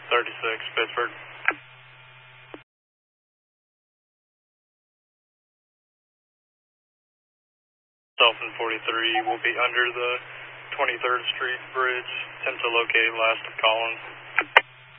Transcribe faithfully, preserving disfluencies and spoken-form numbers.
thirty-six, Pittsburgh. Dolphin forty-three will be under the twenty-third Street Bridge. Attempt to locate last of Collins.